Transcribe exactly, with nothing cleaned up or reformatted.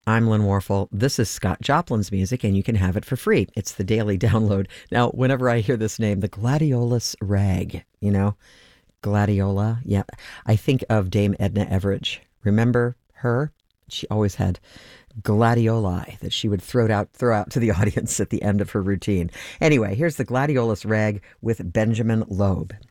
I'm Lynn Warfel. This is Scott Joplin's music, and you can have it for free. It's the daily download. Now, whenever I hear this name, the Gladiolus Rag, you know, Gladiola, yeah, I think of Dame Edna Everage. Remember her? She always had gladioli that she would throw out throw out to the audience at the end of her routine. Anyway, here's the Gladiolus Rag with Benjamin Loeb.